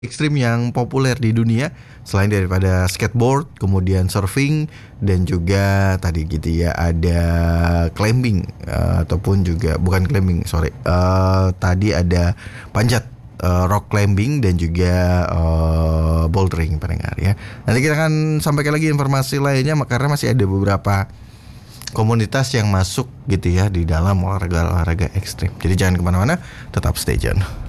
ekstrim yang populer di dunia selain daripada skateboard, kemudian surfing dan juga tadi gitu ya ada climbing ataupun juga bukan climbing tadi ada panjat rock climbing dan juga bouldering pendengar ya. Nanti kita akan sampaikan lagi informasi lainnya karena masih ada beberapa komunitas yang masuk gitu ya di dalam olahraga ekstrim. Jadi jangan kemana-mana, tetap stay tune.